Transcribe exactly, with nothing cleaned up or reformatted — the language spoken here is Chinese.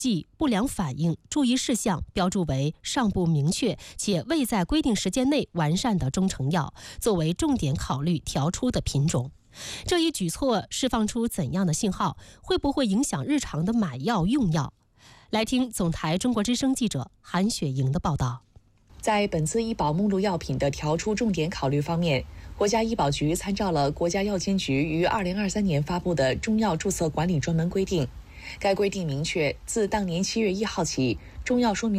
即不良反应、注意事项标注为尚不明确且未在规定时间内完善的中成药，作为重点考虑调出的品种。这一举措释放出怎样的信号？会不会影响日常的买药用药？来听总台中国之声记者韩雪莹的报道。 在本次医保目录药品的调出重点考虑方面，国家医保局参照了国家药监局于二零二三年发布的中药注册管理专门规定。该规定明确，自当年七月一号起，中药说明